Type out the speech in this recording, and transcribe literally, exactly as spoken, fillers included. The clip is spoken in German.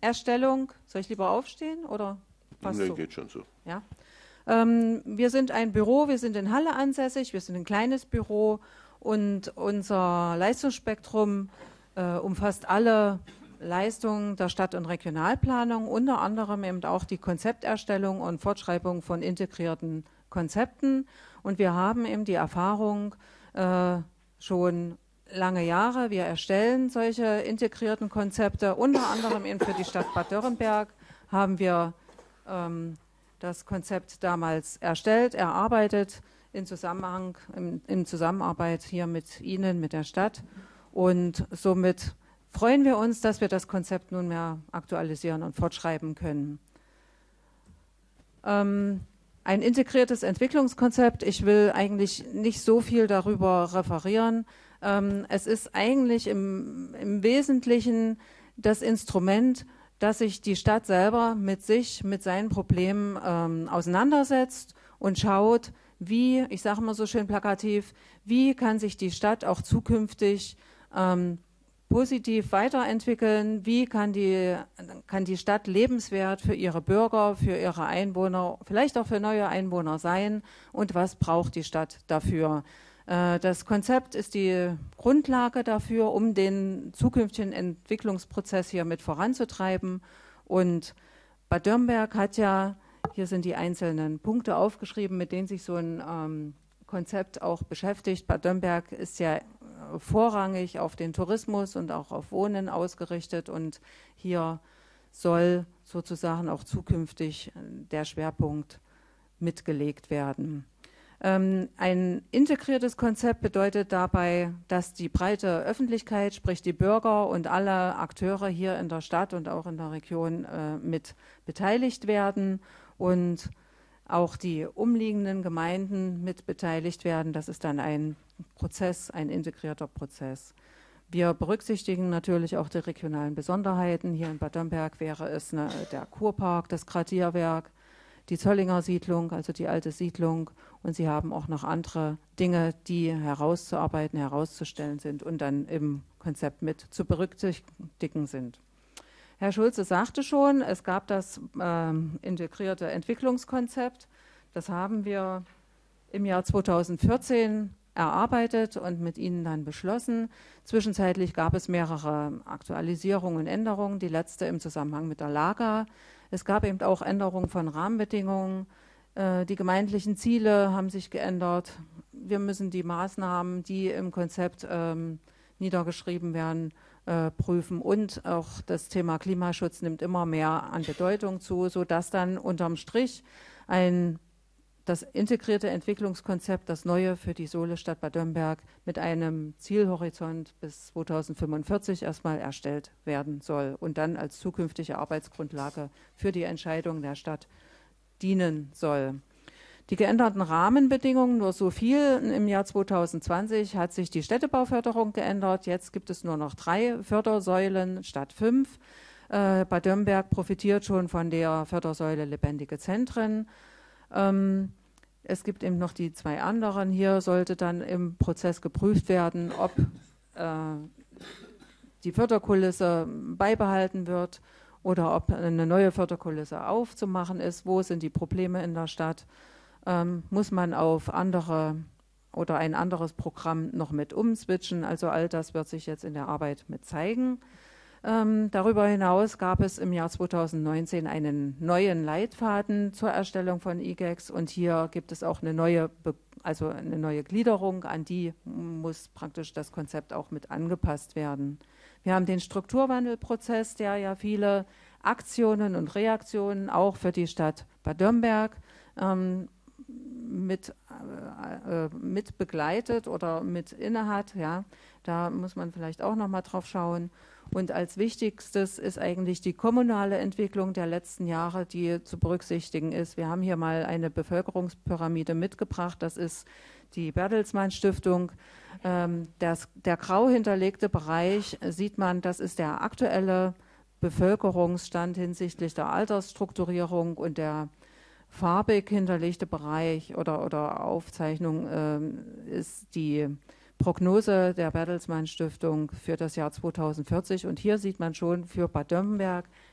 Konzepterstellung. Soll ich lieber aufstehen oder was? Nee, so? geht schon so. Ja. Ähm, wir sind ein Büro, wir sind in Halle ansässig, wir sind ein kleines Büro und unser Leistungsspektrum äh, umfasst alle Leistungen der Stadt- und Regionalplanung, unter anderem eben auch die Konzepterstellung und Fortschreibung von integrierten Konzepten. Und wir haben eben die Erfahrung äh, schon lange Jahre, wir erstellen solche integrierten Konzepte, unter anderem eben für die Stadt Bad Dürrenberg haben wir ähm, das Konzept damals erstellt, erarbeitet, in Zusammenhang, in, in Zusammenarbeit hier mit Ihnen, mit der Stadt. Und somit freuen wir uns, dass wir das Konzept nunmehr aktualisieren und fortschreiben können. Ähm, ein integriertes Entwicklungskonzept, ich will eigentlich nicht so viel darüber referieren. Ähm, es ist eigentlich im, im Wesentlichen das Instrument, dass sich die Stadt selber mit sich, mit seinen Problemen ähm, auseinandersetzt und schaut, wie, ich sage mal so schön plakativ, wie kann sich die Stadt auch zukünftig ähm, positiv weiterentwickeln, wie kann die, kann die Stadt lebenswert für ihre Bürger, für ihre Einwohner, vielleicht auch für neue Einwohner sein und was braucht die Stadt dafür. Das Konzept ist die Grundlage dafür, um den zukünftigen Entwicklungsprozess hier mit voranzutreiben. Und Bad Dürrenberg hat ja, hier sind die einzelnen Punkte aufgeschrieben, mit denen sich so ein ähm, Konzept auch beschäftigt. Bad Dürrenberg ist ja vorrangig auf den Tourismus und auch auf Wohnen ausgerichtet. Und hier soll sozusagen auch zukünftig der Schwerpunkt mitgelegt werden. Ein integriertes Konzept bedeutet dabei, dass die breite Öffentlichkeit, sprich die Bürger und alle Akteure hier in der Stadt und auch in der Region äh, mit beteiligt werden und auch die umliegenden Gemeinden mit beteiligt werden. Das ist dann ein Prozess, ein integrierter Prozess. Wir berücksichtigen natürlich auch die regionalen Besonderheiten. Hier in Bad Dürrenberg wäre es eine, der Kurpark, das Gradierwerk, die Zöllinger Siedlung, also die alte Siedlung. Und sie haben auch noch andere Dinge, die herauszuarbeiten, herauszustellen sind und dann im Konzept mit zu berücksichtigen sind. Herr Schulze sagte schon, es gab das äh, integrierte Entwicklungskonzept. Das haben wir im Jahr zweitausendvierzehn erarbeitet und mit Ihnen dann beschlossen. Zwischenzeitlich gab es mehrere Aktualisierungen und Änderungen, die letzte im Zusammenhang mit der Laga. Es gab eben auch Änderungen von Rahmenbedingungen. Äh, die gemeindlichen Ziele haben sich geändert. Wir müssen die Maßnahmen, die im Konzept ähm, niedergeschrieben werden, äh, prüfen. Und auch das Thema Klimaschutz nimmt immer mehr an Bedeutung zu, sodass dann unterm Strich ein das integrierte Entwicklungskonzept, das neue für die Sohle Stadt Bad Dürrenberg mit einem Zielhorizont bis zweitausendfünfundvierzig erstmal erstellt werden soll und dann als zukünftige Arbeitsgrundlage für die Entscheidungen der Stadt dienen soll. Die geänderten Rahmenbedingungen, nur so viel, im Jahr zweitausendzwanzig hat sich die Städtebauförderung geändert. Jetzt gibt es nur noch drei Fördersäulen statt fünf. Äh, Bad Dürrenberg profitiert schon von der Fördersäule Lebendige Zentren. Ähm, es gibt eben noch die zwei anderen. Hier sollte dann im Prozess geprüft werden, ob äh, die Förderkulisse beibehalten wird oder ob eine neue Förderkulisse aufzumachen ist. Wo sind die Probleme in der Stadt? Ähm, muss man auf andere oder ein anderes Programm noch mit umswitchen? Also all das wird sich jetzt in der Arbeit mit zeigen. Ähm, darüber hinaus gab es im Jahr zweitausendneunzehn einen neuen Leitfaden zur Erstellung von I G E X und hier gibt es auch eine neue, Be also eine neue Gliederung, an die muss praktisch das Konzept auch mit angepasst werden. Wir haben den Strukturwandelprozess, der ja viele Aktionen und Reaktionen auch für die Stadt Bad Dürrenberg ähm, mit, äh, mit begleitet oder mit innehat. Ja, da muss man vielleicht auch noch mal drauf schauen. Und als Wichtigstes ist eigentlich die kommunale Entwicklung der letzten Jahre, die zu berücksichtigen ist. Wir haben hier mal eine Bevölkerungspyramide mitgebracht. Das ist die Bertelsmann Stiftung. Ähm, das, der grau hinterlegte Bereich, sieht man, das ist der aktuelle Bevölkerungsstand hinsichtlich der Altersstrukturierung und der farbig hinterlegte Bereich oder, oder Aufzeichnung ähm, ist die Prognose der Bertelsmann Stiftung für das Jahr zweitausendvierzig. Und hier sieht man schon für Bad Dürrenberg,